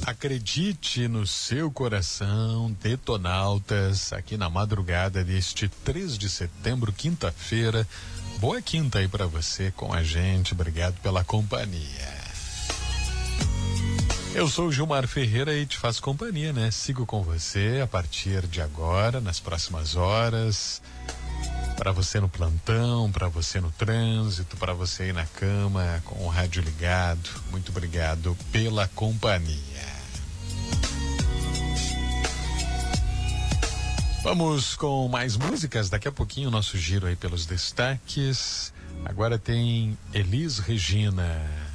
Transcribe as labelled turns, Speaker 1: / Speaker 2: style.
Speaker 1: Acredite no seu coração, Detonautas, aqui na madrugada deste 3 de setembro, quinta-feira. Boa quinta aí pra você com a gente, obrigado pela companhia. Eu sou o Gilmar Ferreira e te faço companhia, né? Sigo com você a partir de agora, nas próximas horas. Para você no plantão, para você no trânsito, para você aí na cama, com o rádio ligado. Muito obrigado pela companhia. Vamos com mais músicas, daqui a pouquinho o nosso giro aí pelos destaques. Agora tem Elis Regina.